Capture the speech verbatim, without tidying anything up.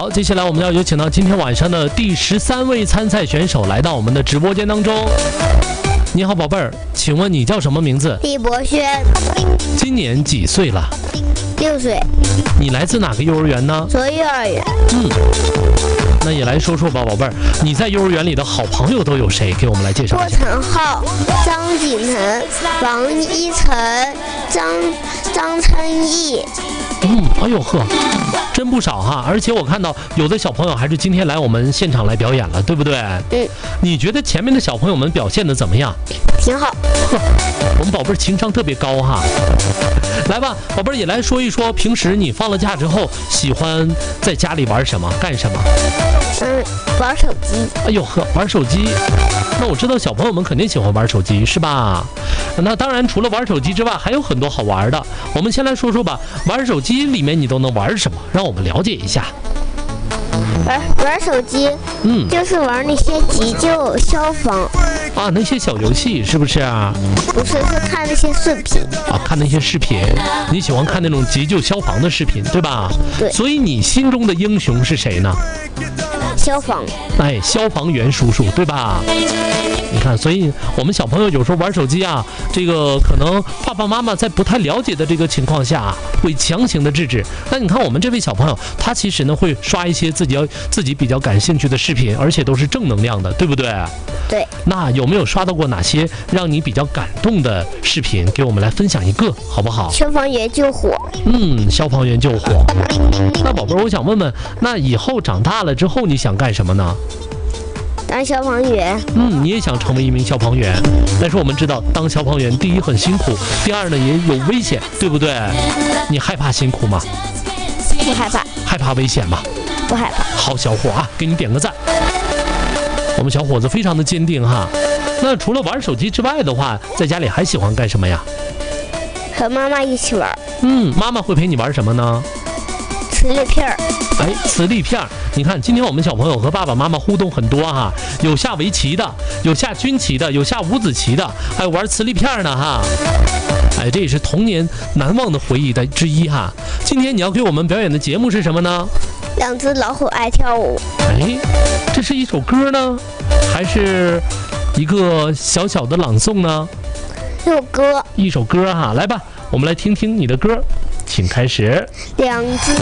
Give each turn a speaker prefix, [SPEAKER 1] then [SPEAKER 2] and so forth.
[SPEAKER 1] 好，接下来我们要有请到今天晚上的第十三位参赛选手来到我们的直播间当中。你好，宝贝儿，请问你叫什么名字？
[SPEAKER 2] 李博轩，
[SPEAKER 1] 今年几岁了？
[SPEAKER 2] 六岁，
[SPEAKER 1] 你来自哪个幼儿园呢？
[SPEAKER 2] 左幼儿园。
[SPEAKER 1] 嗯，那也来说说吧，宝贝儿，你在幼儿园里的好朋友都有谁？给我们来介绍
[SPEAKER 2] 郭
[SPEAKER 1] 一下。
[SPEAKER 2] 晨浩、张景腾、王一晨、张张琛毅。
[SPEAKER 1] 嗯，哎呦呵，真不少哈！而且我看到有的小朋友还是今天来我们现场来表演了，对不对？
[SPEAKER 2] 嗯，
[SPEAKER 1] 你觉得前面的小朋友们表现的怎么样？
[SPEAKER 2] 挺好。
[SPEAKER 1] 呵，我们宝贝儿情商特别高哈。来吧，宝贝儿也来说一说，平时你放了假之后喜欢在家里玩什么，干什么？
[SPEAKER 2] 嗯，玩手机。
[SPEAKER 1] 哎呦呵，玩手机。那我知道小朋友们肯定喜欢玩手机，是吧？那当然，除了玩手机之外，还有很多好玩的。我们先来说说吧，玩手机里面你都能玩什么？让我们了解一下。
[SPEAKER 2] 玩玩手机，
[SPEAKER 1] 嗯，
[SPEAKER 2] 就是玩那些急救、消防
[SPEAKER 1] 啊，那些小游戏是不是啊？
[SPEAKER 2] 不是，是看那些视频。
[SPEAKER 1] 啊，看那些视频，你喜欢看那种急救消防的视频，对吧？
[SPEAKER 2] 对。
[SPEAKER 1] 所以你心中的英雄是谁呢？
[SPEAKER 2] 消防。
[SPEAKER 1] 哎，消防员叔叔，对吧？你看，所以我们小朋友有时候玩手机啊，这个可能爸爸妈妈在不太了解的这个情况下，会强行的制止。那你看我们这位小朋友，他其实呢会刷一些自己要自己比较感兴趣的视频，而且都是正能量的，对不对？
[SPEAKER 2] 对。那
[SPEAKER 1] 有没有刷到过哪些让你比较感动的视频？给我们来分享一个，好不好？
[SPEAKER 2] 消防员救火。
[SPEAKER 1] 嗯，消防员救火。那宝贝儿，我想问问，那以后长大了之后你想干什么呢？
[SPEAKER 2] 当消防员。
[SPEAKER 1] 嗯，你也想成为一名消防员，但是我们知道当消防员第一很辛苦，第二呢也有危险，对不对？你害怕辛苦吗？
[SPEAKER 2] 不害怕。
[SPEAKER 1] 害怕危险吗？
[SPEAKER 2] 不害怕。
[SPEAKER 1] 好小伙啊，给你点个赞。我们小伙子非常的坚定哈。那除了玩手机之外的话，在家里还喜欢干什么呀？
[SPEAKER 2] 和妈妈一起玩。
[SPEAKER 1] 嗯，妈妈会陪你玩什么呢？
[SPEAKER 2] 磁力片儿。
[SPEAKER 1] 哎，磁力片儿，你看今天我们小朋友和爸爸妈妈互动很多哈，有下围棋的，有下军棋的，有下五子棋的，还有玩磁力片呢哈。哎，这也是童年难忘的回忆的之一哈。今天你要给我们表演的节目是什么呢？
[SPEAKER 2] 两只老虎爱跳舞。
[SPEAKER 1] 哎，这是一首歌呢，还是一个小小的朗诵呢？
[SPEAKER 2] 一首歌。
[SPEAKER 1] 一首歌哈，来吧，我们来听听你的歌，请开始。
[SPEAKER 2] 两只